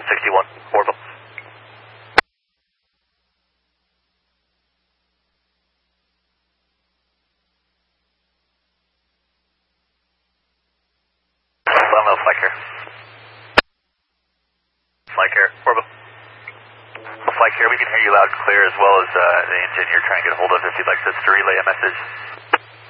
161, Orville. Well, no, flight care. Flight care, Orville. Flight care, we can hear you loud and clear as well as the engineer trying to get a hold of if you'd like us to relay a message.